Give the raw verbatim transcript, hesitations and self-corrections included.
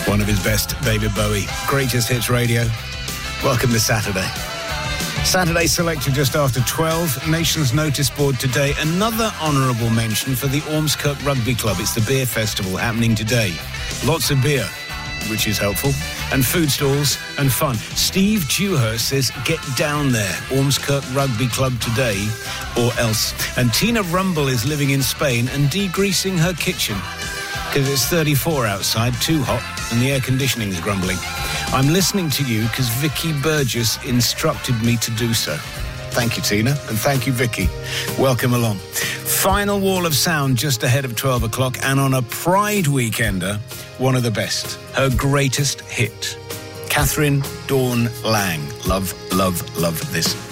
One of his best, David Bowie. Greatest Hits Radio. Welcome to Saturday. Saturday selected just after twelve. Nation's notice board today. Another honourable mention for the Ormskirk Rugby Club. It's the beer festival happening today. Lots of beer, which is helpful. And food stalls and fun. Steve Dewhurst says, get down there. Ormskirk Rugby Club today or else. And Tina Rumble is living in Spain and degreasing her kitchen because it's thirty-four outside, too hot, and the air conditioning is grumbling. I'm listening to you because Vicky Burgess instructed me to do so. Thank you, Tina, and thank you, Vicky. Welcome along. Final wall of sound just ahead of twelve o'clock, and on a Pride weekender, one of the best, her greatest hit, Catherine Dawn Lang. Love, love, love this.